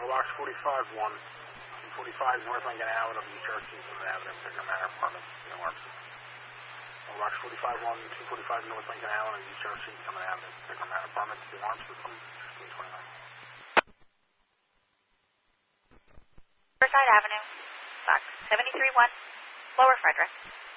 Box 45-1, 245 North Lincoln Avenue, East Church, Avenue, Picker Manor Apartments, New Hampshire. Box 45-1, 245 North Lincoln Avenue, East Church, Avenue, Picker Manor Apartments, New Hampshire, 1629. Riverside Avenue, Box 73-1, Lower Frederick.